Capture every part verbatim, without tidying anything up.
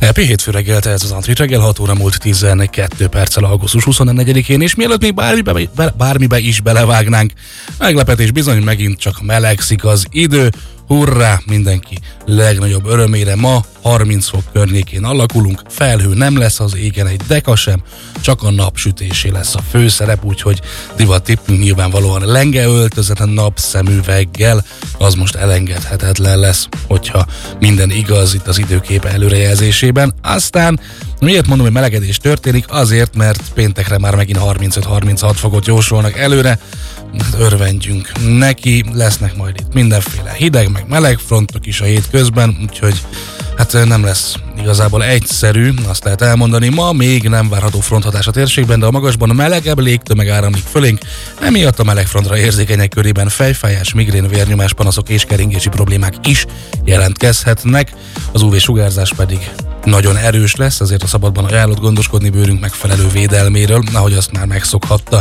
Happy hétfő reggelt, ez az Antrit reggel, hat óra múlt tizenkettő perccel augusztus huszonnegyedikén, és mielőtt még bármibe, bármibe is belevágnánk, meglepetés, bizony megint csak melegszik az idő. Hurrá, mindenki legnagyobb örömére ma harminc fok környékén alakulunk, felhő nem lesz az égen egy deka sem, csak a napsütésé lesz a főszerep, úgyhogy divat tippünk nyilvánvalóan lengeöltözeten napszemüveggel, az most elengedhetetlen lesz, hogyha minden igaz itt az időkép előrejelzésében. Aztán miért mondom, hogy melegedés történik? Azért, mert péntekre már megint harmincöt-harminchat fokot jósolnak előre. Hát örvendjünk neki, lesznek majd itt mindenféle hideg, meg meleg frontok is a hét közben, úgyhogy hát nem lesz igazából egyszerű, azt lehet elmondani. Ma még nem várható fronthatás a térségben, de a magasban a melegebb légtömeg áramlik fölénk, emiatt a melegfrontra érzékenyek körében fejfájás, migrén, vérnyomás, panaszok és keringési problémák is jelentkezhetnek. Az ú vé-sugárzás pedig nagyon erős lesz, ezért a szabadban ajánlott gondoskodni bőrünk megfelelő védelméről, ahogy azt már megszokhatta.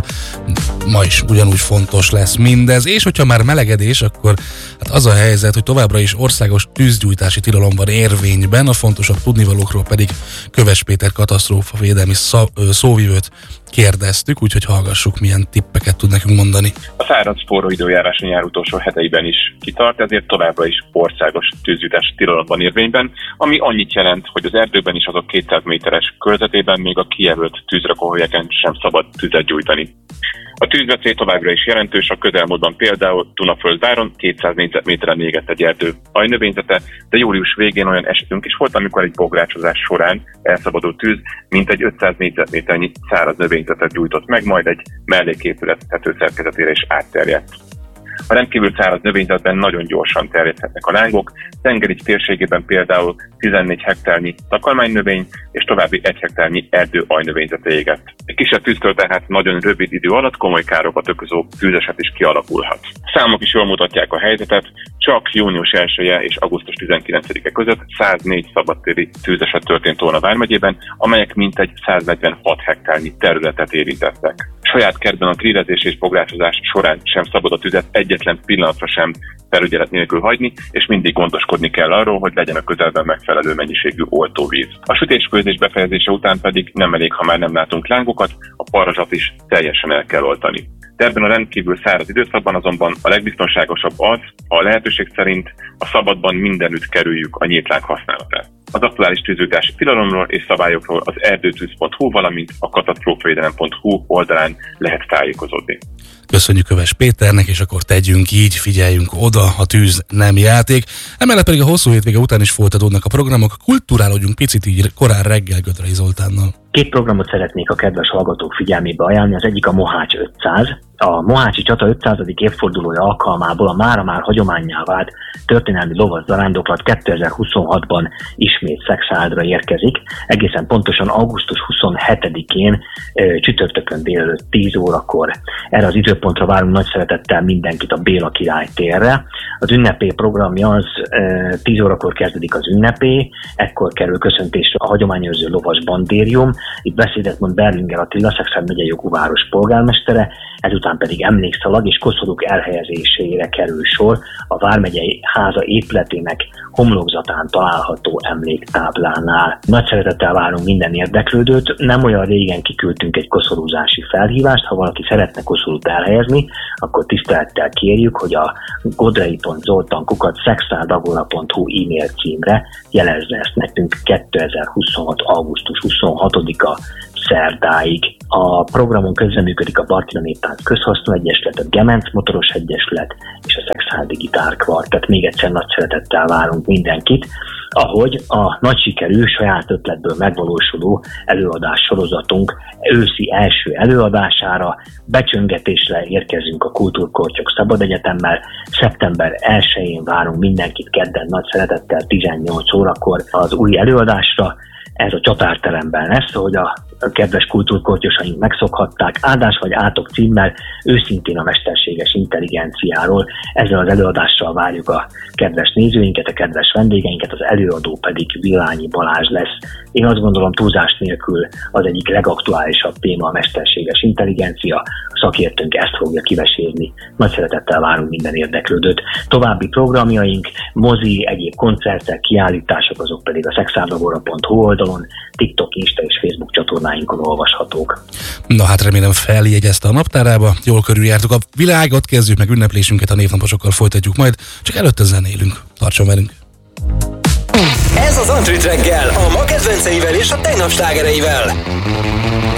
Ma is ugyanúgy fontos lesz mindez, és hogyha már melegedés, akkor hát az a helyzet, hogy továbbra is országos tűzgyújtási tilalom van érvényben, a fontosabb tudnivalókról pedig Köves Péter katasztrófavédelmi szó, szóvivőt kérdeztük, úgyhogy hallgassuk, milyen tippeket tud nekünk mondani. A száraz forró időjárás a nyár utolsó heteiben is kitart, ezért továbbra is országos tűzgyújtási tilalom van érvényben, ami annyit jelent, hogy az erdőben is azok kétszáz méteres körzetében még a kijelölt tűzrakóhelyeken sem szabad tüzet gyújtani. A tűzveszély továbbra is jelentős, a közelmúltban például Tunaföldváron kétszáz négyzetméteren égett egy erdő ajnövényzete, de július végén olyan esetünk is volt, amikor egy bográcsozás során elszabadult tűz mintegy ötszáz négyzetméternyi száraz növényzetet gyújtott meg, majd egy melléképület tetőszerkezetére is átterjedt. A rendkívül száraz növényzetben nagyon gyorsan terjedhetnek a lángok, Tengerid térségében például tizennégy hektárnyi takarmánynövény és további egy hektárnyi erdő ajnövényzete égett. Egy kisebb tűztől tehát nagyon rövid idő alatt komoly károkat okozó tűzeset is kialakulhat. Számok is jól mutatják a helyzetet, csak június elseje és augusztus tizenkilencedike között száznégy szabadtéri tűzeset történt volna Vármegyében, amelyek mintegy száznegyvenhat hektárnyi területet érintettek. Saját kertben a grillezés és bográcsozás során sem szabad a tüzet egyetlen pillanatra sem felügyelet nélkül hagyni, és mindig gondoskodni kell arról, hogy legyen a közelben megfelelő mennyiségű oltóvíz. A sütés-főzés befejezése után pedig nem elég, ha már nem látunk lángokat, a parazsat is teljesen el kell oltani. De ebben a rendkívül száraz időszakban azonban a legbiztonságosabb az, ha a lehetőség szerint a szabadban mindenütt kerüljük a nyílt láng használatát. Az aktuális tűzgyújtási tilalomról és szabályokról az erdőtűz pont hu, valamint a katasztrófavédelem pont hu oldalán lehet tájékozódni. Köszönjük Köves Péternek, és akkor tegyünk így, figyeljünk oda, a tűz nem játék. Emellett pedig a hosszú hétvége után is folytatódnak a programok, kulturálódjunk picit így korán reggel Gödrai Zoltánnal. Két programot szeretnék a kedves hallgatók figyelmébe ajánlani, az egyik a Mohács ötszáz. A Mohácsi csata ötszázadik évfordulója alkalmából a mára már hagyománnyá vált történelmi lovas zarándoklat kétezer-huszonhatban ismét Szexárdra érkezik. Egészen pontosan augusztus huszonhetedikén csütörtökön délelőtt tíz órakor. Erre az időpontra várunk nagy szeretettel mindenkit a Béla Király térre. Az ünnepé programja az tíz órakor kezdődik az ünnepé, ekkor kerül köszöntésre a hagyományőrző lovas bandérium. Itt beszédet mond Berlinger Attila, Szexárd megyei jogú város polgármestere, ezután pedig emlékszalag és koszorúk elhelyezésére kerül sor a Vármegyei háza épületének homlokzatán található emléktáblánál. Nagy szeretettel várunk minden érdeklődőt, nem olyan régen kiküldtünk egy koszorúzási felhívást, ha valaki szeretne koszorút elhelyezni, akkor tisztelettel kérjük, hogy a godrai pont zoltan kukac szexárdagora pont hu e-mail címre jelezze ezt nekünk kétezer-huszonhat. augusztus huszonhatodika szerdáig. A programon közreműködik a Bartina Néptánc Közhasznú Egyesület, a Gemenc Motoros Egyesület és a Szexárdi Gitárkvartett. Még egyszer nagy szeretettel várunk mindenkit, ahogy a nagy sikerű, saját ötletből megvalósuló előadás sorozatunk őszi első előadására, becsöngetésre érkezünk a Kultúrkortyok Szabad Egyetemmel. szeptember elsején várunk mindenkit kedden nagy szeretettel tizennyolc órakor az új előadásra. Ez a csatárteremben lesz, ahogy a kedves kultúrkortyosaink megszokhatták, Áldás vagy átok címmel őszintén a mesterséges intelligenciáról. Ezzel az előadással várjuk a kedves nézőinket, a kedves vendégeinket, az előadó pedig Villányi Balázs lesz. Én azt gondolom, túlzás nélkül az egyik legaktuálisabb téma a mesterséges intelligencia. A szakértőnk ezt fogja kivesélni. Nagy szeretettel várunk minden érdeklődőt. További programjaink, mozi, egyéb koncertek, kiállítások, azok pedig a szexárdagora pont hu oldalon, TikTok, Insta és Facebook csatornáinkon olvashatók. Na hát remélem feljegyezte a naptárába, jól körüljártuk a világot, kezdjük meg ünneplésünket, a névnaposokkal folytatjuk majd, csak előtte zenélünk. Tartson velünk! Ez az Antrit reggel, a ma kedvenceivel és a tegnap slágereivel.